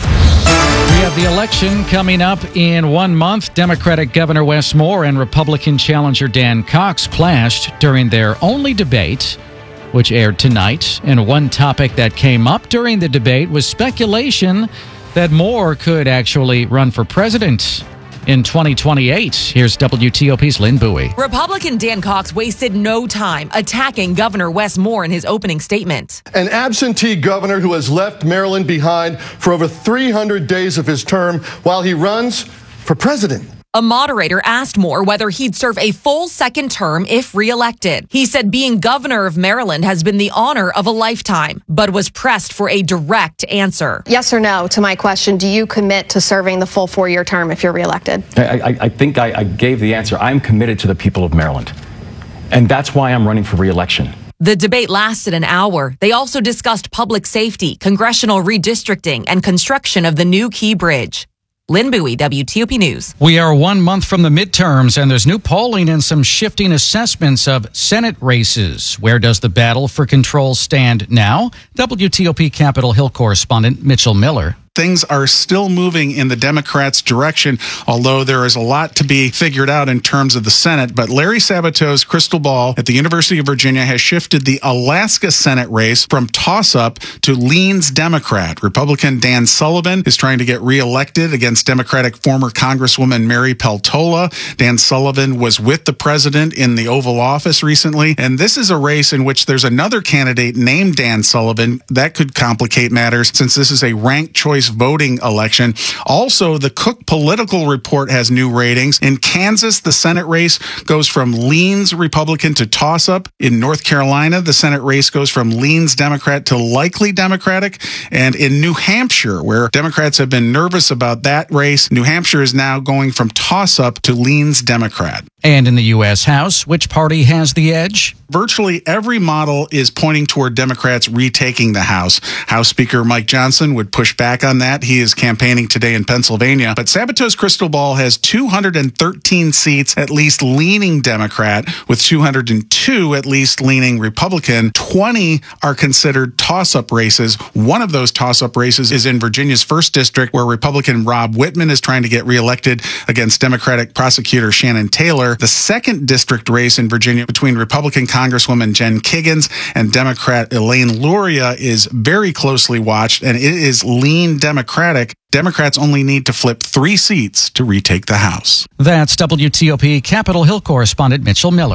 we have the election coming up in 1 month. Democratic Governor Wes Moore and Republican challenger Dan Cox clashed during their only debate, which aired tonight. And one topic that came up during the debate was speculation that Moore could actually run for president in 2028. Here's WTOP's Lynn Bowie. Republican Dan Cox wasted no time attacking Governor Wes Moore in his opening statement. An absentee governor who has left Maryland behind for over 300 days of his term while he runs for president. A moderator asked Moore whether he'd serve a full second term if reelected. He said being governor of Maryland has been the honor of a lifetime, but was pressed for a direct answer. Yes or no to my question, do you commit to serving the full 4-year term if you're reelected? I think I gave the answer. I'm committed to the people of Maryland, and that's why I'm running for reelection. The debate lasted an hour. They also discussed public safety, congressional redistricting, and construction of the new Key Bridge. Lynn Bowie, WTOP News. We are 1 month from the midterms, and there's new polling and some shifting assessments of Senate races. Where does the battle for control stand now? WTOP Capitol Hill correspondent Mitchell Miller. Things are still moving in the Democrats' direction, although there is a lot to be figured out in terms of the Senate. But Larry Sabato's crystal ball at the University of Virginia has shifted the Alaska Senate race from toss-up to leans Democrat. Republican Dan Sullivan is trying to get reelected against Democratic former Congresswoman Mary Peltola. Dan Sullivan was with the president in the Oval Office recently, and this is a race in which there's another candidate named Dan Sullivan. That could complicate matters since this is a ranked choice voting election. Also, the Cook Political Report has new ratings. In Kansas, the Senate race goes from leans Republican to toss-up. In North Carolina, the Senate race goes from leans Democrat to likely Democratic. And in New Hampshire, where Democrats have been nervous about that race, New Hampshire is now going from toss-up to leans Democrat. And in the U.S. House, which party has the edge? Virtually every model is pointing toward Democrats retaking the House. House Speaker Mike Johnson would push back on done that. He is campaigning today in Pennsylvania. But Sabato's crystal ball has 213 seats at least leaning Democrat, with 202 at least leaning Republican. 20 are considered toss-up races. One of those toss-up races is in Virginia's 1st District, where Republican Rob Whitman is trying to get reelected against Democratic prosecutor Shannon Taylor. The 2nd District race in Virginia between Republican Congresswoman Jen Kiggins and Democrat Elaine Luria is very closely watched, and it is lean Democratic. Democrats only need to flip 3 seats to retake the House. That's WTOP Capitol Hill correspondent Mitchell Miller.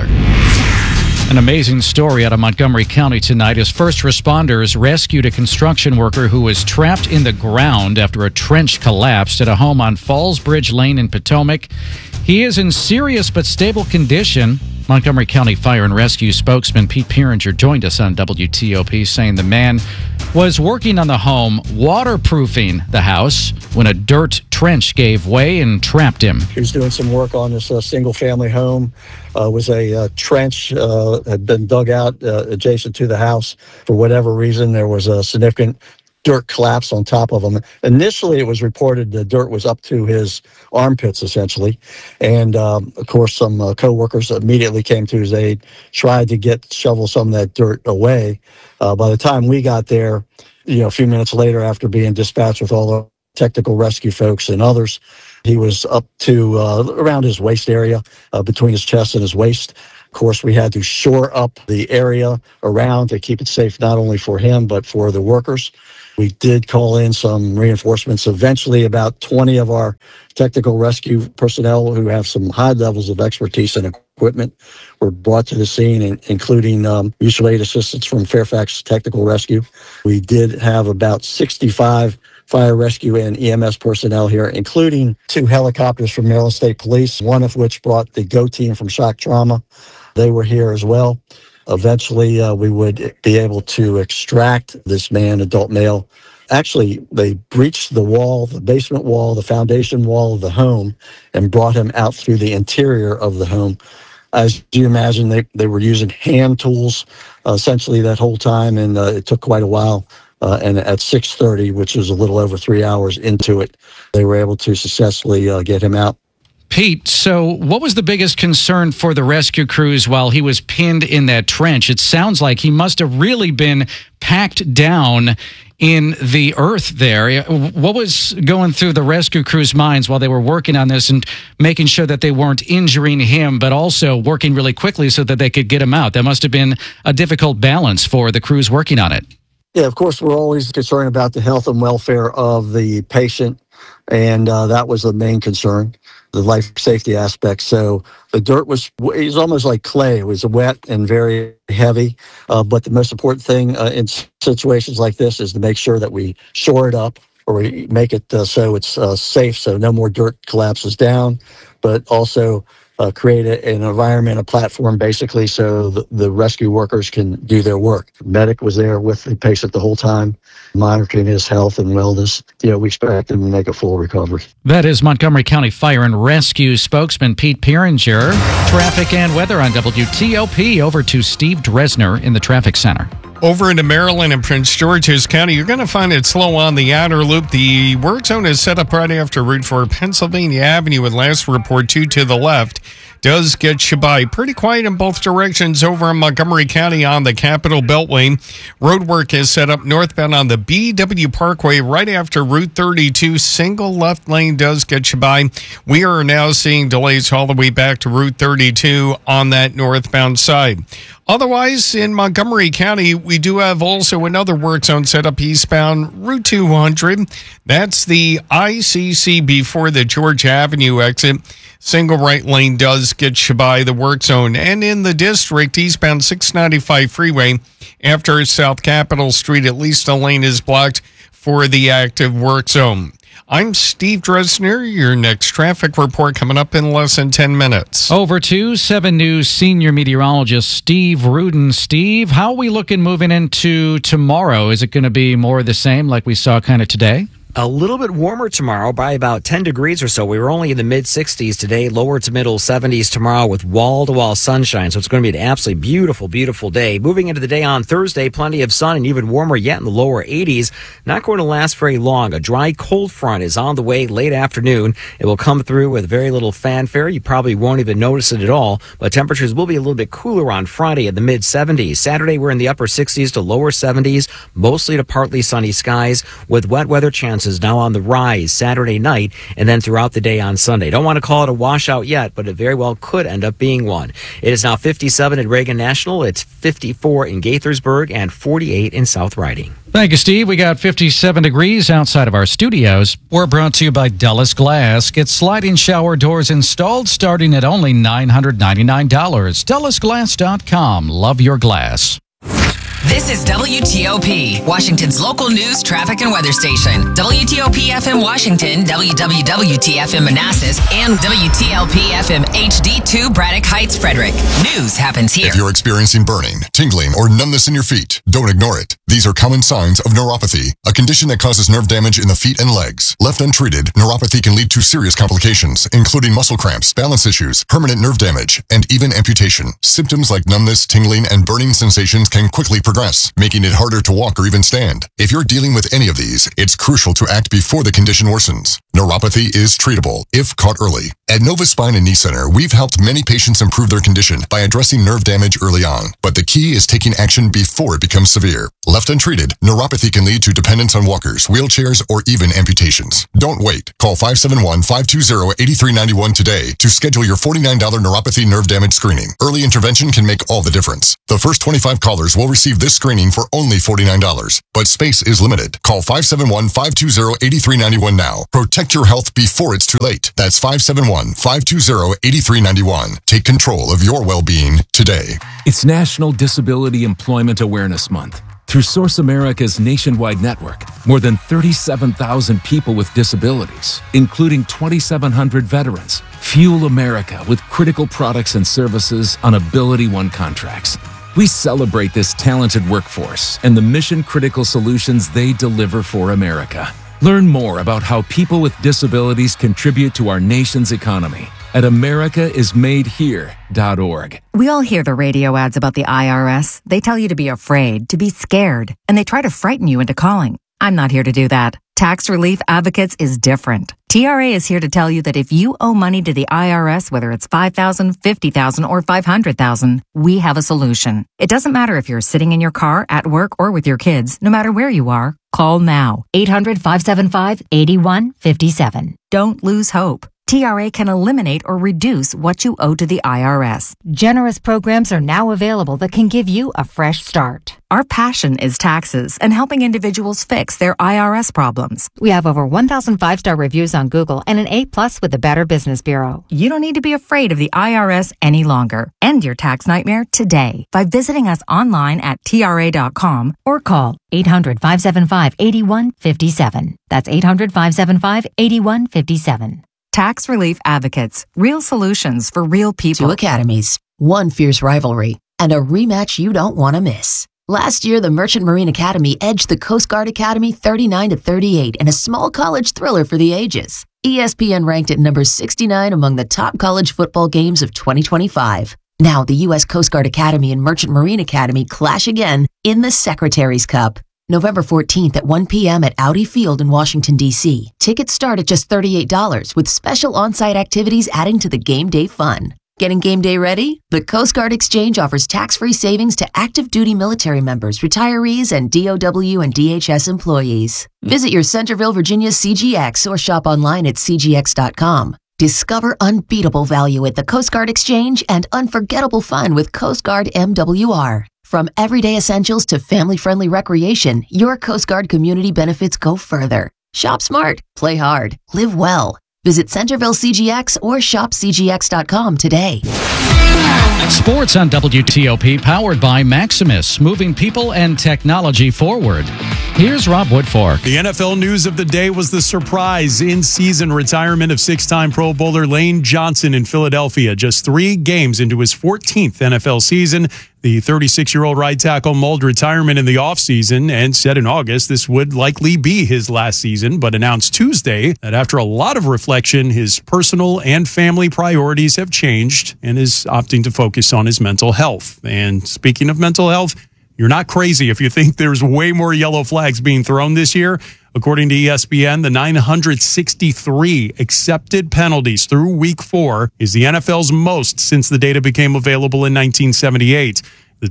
An amazing story out of Montgomery County tonight as first responders rescued a construction worker who was trapped in the ground after a trench collapsed at a home on Falls Bridge Lane in Potomac. He is in serious but stable condition. Montgomery County Fire and Rescue spokesman Pete Pieringer joined us on WTOP, saying the man was working on the home, waterproofing the house, when a dirt trench gave way and trapped him. He was doing some work on this single-family home. Was a trench had been dug out adjacent to the house. For whatever reason, there was a significant dirt collapse on top of him. Initially, it was reported the dirt was up to his armpits, essentially. And, of course, some co-workers immediately came to his aid, tried to shovel some of that dirt away. By the time we got there, a few minutes later, after being dispatched with all the technical rescue folks and others, he was up to around his waist area, between his chest and his waist. Of course, we had to shore up the area around to keep it safe, not only for him, but for the workers. We did call in some reinforcements. Eventually, about 20 of our technical rescue personnel who have some high levels of expertise and equipment were brought to the scene, including mutual aid assistance from Fairfax Technical Rescue. We did have about 65 fire rescue and EMS personnel here, including 2 helicopters from Maryland State Police, one of which brought the GO team from shock trauma. They were here as well. Eventually, we would be able to extract this man, adult male. Actually, they breached the wall, the basement wall, the foundation wall of the home, and brought him out through the interior of the home. As you imagine, they were using hand tools essentially that whole time, and it took quite a while. And at 6:30, which was a little over 3 hours into it, they were able to successfully get him out. Pete, so what was the biggest concern for the rescue crews while he was pinned in that trench? It sounds like he must have really been packed down in the earth there. What was going through the rescue crews' minds while they were working on this and making sure that they weren't injuring him, but also working really quickly so that they could get him out? That must have been a difficult balance for the crews working on it. Yeah, of course, we're always concerned about the health and welfare of the patient, and that was the main concern, the life safety aspect. So the dirt was almost like clay. It was wet and very heavy, but the most important thing in situations like this is to make sure that we shore it up, or we make it so it's safe, so no more dirt collapses down, but also create an environment, a platform, basically, so the rescue workers can do their work. The medic was there with the patient the whole time, monitoring his health and wellness. We expect him to make a full recovery. That is Montgomery County Fire and Rescue spokesman Pete Pieringer. Traffic and weather on WTOP. Over to Steve Dresner in the traffic center. Over into Maryland and Prince George's County, you're going to find it slow on the outer loop. The work zone is set up right after Route 4 Pennsylvania Avenue, with last report 2 to the left. Does get you by. Pretty quiet in both directions over in Montgomery County on the Capitol Beltway. Roadwork is set up northbound on the BW Parkway right after Route 32. Single left lane does get you by. We are now seeing delays all the way back to Route 32 on that northbound side. Otherwise, in Montgomery County, we do have also another work zone set up eastbound Route 200. That's the ICC before the George Avenue exit. Single right lane does get you by the work zone. And in the district, eastbound 695 freeway, after South Capitol Street, at least a lane is blocked for the active work zone. I'm Steve Dresner. Your next traffic report coming up in less than 10 minutes. Over to 7 News senior meteorologist Steve Rudin. Steve, how are we looking moving into tomorrow? Is it going to be more of the same like we saw kind of today? A little bit warmer tomorrow by about 10 degrees or so. We were only in the mid-60s today, lower to middle 70s tomorrow with wall-to-wall sunshine. So it's going to be an absolutely beautiful, beautiful day. Moving into the day on Thursday, plenty of sun and even warmer yet in the lower 80s. Not going to last very long. A dry cold front is on the way late afternoon. It will come through with very little fanfare. You probably won't even notice it at all, but temperatures will be a little bit cooler on Friday in the mid-70s. Saturday, we're in the upper 60s to lower 70s, mostly to partly sunny skies with wet weather chances now on the rise Saturday night and then throughout the day on Sunday. Don't want to call it a washout yet, but it very well could end up being one. It is now 57 at Reagan National. It's 54 in Gaithersburg and 48 in South Riding. Thank you, Steve. We got 57 degrees outside of our studios. We're brought to you by Dulles Glass. Get sliding shower doors installed starting at only $999. DullesGlass.com. Love your glass. This is WTOP, Washington's local news, traffic, and weather station. WTOP FM Washington, WWWT FM Manassas, and WTLP FM HD2 Braddock Heights, Frederick. News happens here. If you're experiencing burning, tingling, or numbness in your feet, don't ignore it. These are common signs of neuropathy, a condition that causes nerve damage in the feet and legs. Left untreated, neuropathy can lead to serious complications, including muscle cramps, balance issues, permanent nerve damage, and even amputation. Symptoms like numbness, tingling, and burning sensations can quickly progress, making it harder to walk or even stand. If you're dealing with any of these, it's crucial to act before the condition worsens. Neuropathy is treatable if caught early. At Nova Spine and Knee Center, we've helped many patients improve their condition by addressing nerve damage early on. But the key is taking action before it becomes severe. Left untreated, neuropathy can lead to dependence on walkers, wheelchairs, or even amputations. Don't wait. Call 571-520-8391 today to schedule your $49 neuropathy nerve damage screening. Early intervention can make all the difference. The first 25 callers will receive this screening for only $49, but space is limited. Call 571-520-8391 now. Protect your health before it's too late. That's 571-520-8391. Take control of your well-being today. It's National Disability Employment Awareness Month. Through Source America's nationwide network, more than 37,000 people with disabilities, including 2,700 veterans, fuel America with critical products and services on AbilityOne contracts. We celebrate this talented workforce and the mission-critical solutions they deliver for America. Learn more about how people with disabilities contribute to our nation's economy at americaismadehere.org. We all hear the radio ads about the IRS. They tell you to be afraid, to be scared, and they try to frighten you into calling. I'm not here to do that. Tax Relief Advocates is different. TRA is here to tell you that if you owe money to the IRS, whether it's $5,000, $50,000, or $500,000, we have a solution. It doesn't matter if you're sitting in your car, at work, or with your kids. No matter where you are, call now. 800-575-8157. Don't lose hope. TRA can eliminate or reduce what you owe to the IRS. Generous programs are now available that can give you a fresh start. Our passion is taxes and helping individuals fix their IRS problems. We have over 1,000 5-star reviews on Google and an A+ with the Better Business Bureau. You don't need to be afraid of the IRS any longer. End your tax nightmare today by visiting us online at TRA.com or call 800-575-8157. That's 800-575-8157. Tax Relief Advocates. Real solutions for real people. Two academies, one fierce rivalry, and a rematch you don't want to miss. Last year, the Merchant Marine Academy edged the Coast Guard Academy 39-38 in a small college thriller for the ages. ESPN ranked it number 69 among the top college football games of 2025. Now, the U.S. Coast Guard Academy and Merchant Marine Academy clash again in the Secretary's Cup. November 14th at 1 p.m. at Audi Field in Washington, D.C. Tickets start at just $38 with special on-site activities adding to the game day fun. Getting game day ready? The Coast Guard Exchange offers tax-free savings to active duty military members, retirees, and DOW and DHS employees. Visit your Centerville, Virginia CGX or shop online at cgx.com. Discover unbeatable value at the Coast Guard Exchange and unforgettable fun with Coast Guard MWR. From everyday essentials to family-friendly recreation, your Coast Guard community benefits go further. Shop smart, play hard, live well. Visit Centerville CGX or shopcgx.com today. Sports on WTOP, powered by Maximus, moving people and technology forward. Here's Rob Woodfork. The NFL news of the day was the surprise in-season retirement of six-time Pro Bowler Lane Johnson in Philadelphia. Just 3 games into his 14th NFL season, the 36-year-old right tackle mulled retirement in the offseason and said in August this would likely be his last season, but announced Tuesday that after a lot of reflection, his personal and family priorities have changed and is opting to focus on his mental health. And speaking of mental health, you're not crazy if you think there's way more yellow flags being thrown this year. According to ESPN, the 963 accepted penalties through Week 4 is the NFL's most since the data became available in 1978. The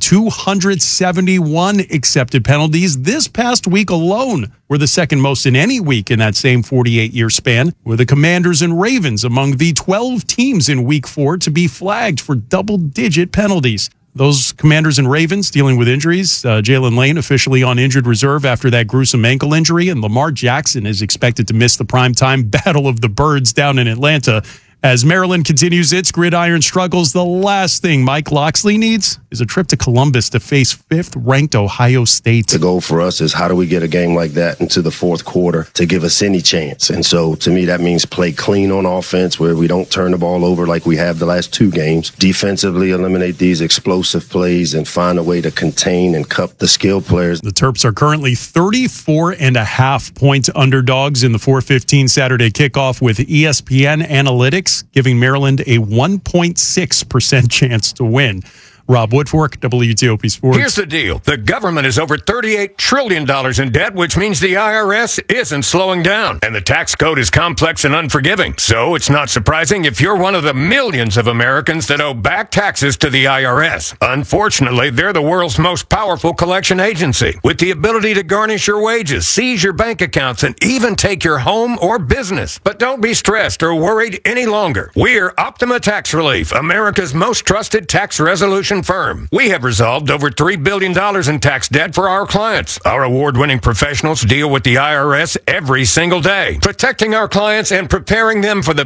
271 accepted penalties this past week alone were the second most in any week in that same 48-year span, with the Commanders and Ravens among the 12 teams in Week 4 to be flagged for double-digit penalties. Those Commanders and Ravens dealing with injuries. Jalen Lane officially on injured reserve after that gruesome ankle injury, and Lamar Jackson is expected to miss the primetime Battle of the Birds down in Atlanta. As Maryland continues its gridiron struggles, the last thing Mike Locksley needs is a trip to Columbus to face 5th-ranked Ohio State. The goal for us is how do we get a game like that into the fourth quarter to give us any chance? And so, to me, that means play clean on offense where we don't turn the ball over like we have the last 2 games. Defensively, eliminate these explosive plays and find a way to contain and cup the skilled players. The Terps are currently 34.5-point underdogs in the 4:15 Saturday kickoff with ESPN Analytics giving Maryland a 1.6% chance to win. Rob Woodfork, WTOP Sports. Here's the deal. The government is over $38 trillion in debt, which means the IRS isn't slowing down. And the tax code is complex and unforgiving. So it's not surprising if you're one of the millions of Americans that owe back taxes to the IRS. Unfortunately, they're the world's most powerful collection agency, with the ability to garnish your wages, seize your bank accounts, and even take your home or business. But don't be stressed or worried any longer. We're Optima Tax Relief, America's most trusted tax resolution firm. We have resolved over $3 billion in tax debt for our clients. Our award-winning professionals deal with the IRS every single day, protecting our clients and preparing them for the